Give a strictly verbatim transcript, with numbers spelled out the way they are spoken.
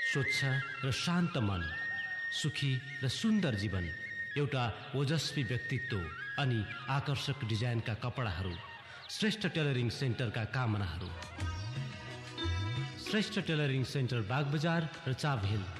स्वच्छ र शान्त मन, सुखी र सुन्दर जीवन, एउटा ओजस्वी व्यक्तित्व अनि आकर्षक डिजाइनका कपडाहरू, Shrestha tailoring सेन्टरका कामनाहरू। Shrestha tailoring centre Bagbazar र चाभेल।